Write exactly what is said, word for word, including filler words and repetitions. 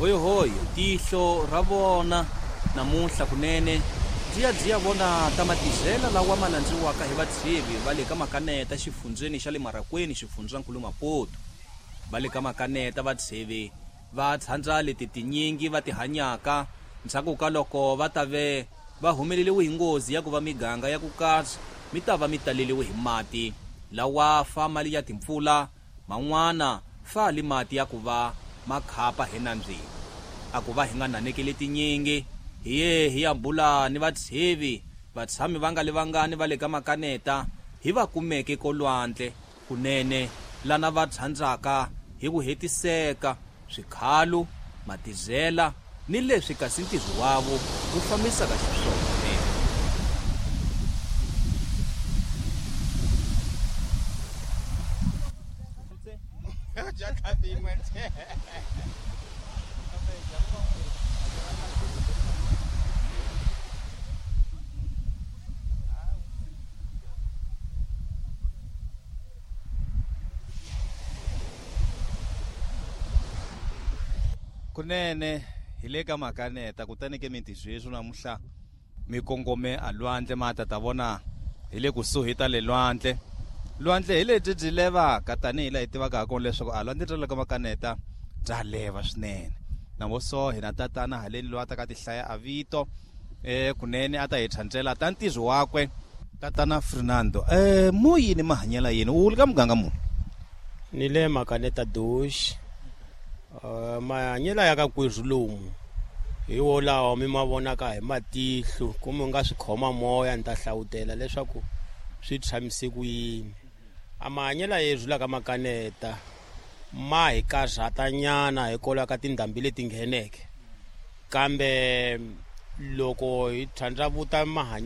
hoyo hoyo tihlo ra vona namuntlha kunene dziya dziya vona tamatizela lawa ma landziwaka hi vatshivi va le ka makaneta xifundzeni xa le Marakweni xifundzakulu Maputo. Va le ka makaneta vatshivi va tshandza leti tinyingi va ti hanyaka ndzhaku ka loko va ta ve va humeleliwe hi ngozi ya ku va miganga ya ku katsa mi ta va mi taleliwe hi mati lawa fa mali ya timpfula man'wana fa li mati ya ku va makhapa hi nandzini. A ku va hi nga nanekeli tinyingi hi ye hi ya bula ni vatshivi vatshami va nga le vangani va le ka makaneta hi va kumeke kolwandle kunene lana va tshandzaka hi ku hetiseka swikhalu matizela ni leswi kasi ntizo wavo wu fambisaka xiswona. Kunene hi le ka makaneta kutani ke minti sweswi namuntlha mi kongome a lwandle mata ta vona hi le kusuhi ta le lwandle. Lwandle hi lebyi byi levaka tanihi laha hi tivaka ha kona leswaku a lwandle ra le ka makaneta bya leva swinene. Na vo so hi na tatana haleni loyi a ta ka ti hlaya a vito eh kunene a ta hi thlandlela ta ntizo wakwe tatana Fernando. Eh mu yini mahanyela yini u le ka muganga muni? Ni le makaneta dosh. Uh, mahanyela ya ka kwezwi lomu hi wo lawa mi ma vonaka hi matihlo kumbe u nga swi khoma moya ni ta hlawutela leswaku swi tshamise ku yini. A mahanyela yezwi la ka makaneta ma hi karhata nyana hikwalaho ka tindhambi leti ngheneke kambe loko hi thlandlavuta mahanyelo